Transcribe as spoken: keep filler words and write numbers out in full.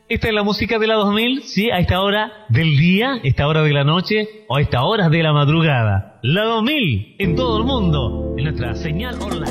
Esta es la música de la dos mil, sí, a esta hora del día, esta hora de la noche o a esta hora de la madrugada. La dos mil en todo el mundo, en nuestra señal online.